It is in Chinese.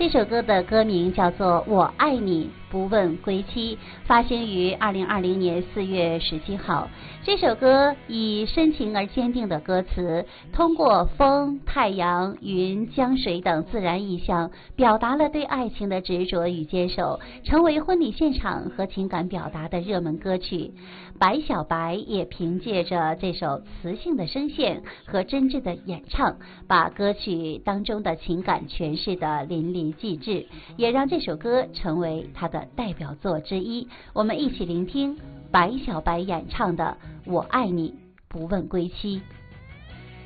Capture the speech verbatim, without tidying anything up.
这首歌的歌名叫做《我爱你不问归期》，发行于二零二零年四月十七号。这首歌以深情而坚定的歌词，通过风、太阳、云、江水等自然意象，表达了对爱情的执着与坚守，成为婚礼现场和情感表达的热门歌曲。白小白也凭借着这首磁性的声线和真挚的演唱，把歌曲当中的情感诠释得淋漓尽致，也让这首歌成为他的代表作之一。我们一起聆听白小白演唱的《我爱你不问归期》。